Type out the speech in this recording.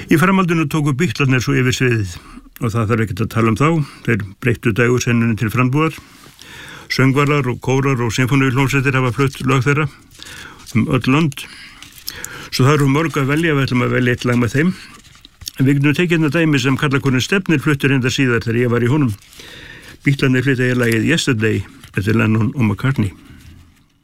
Í framhaldinu tóku Bítlarnir svo yfir sviðið og það þarf ekkert að tala þá. Þeir breyttu dægursennunni til frambúðar. Söngvarar og kórar og sinfóníuhljómsveitir hafa flutt lög þeirra öll lönd. Svo það eru mörg að velja, við ætlum að velja eitt lag með þeim. Við getum tekið hérna dæmi sem karlakoninn Stefnir fluttur enda síðar þegar ég var í honum. Bítlarnir flytja lagið Yesterday eftir Lennon og McCartney.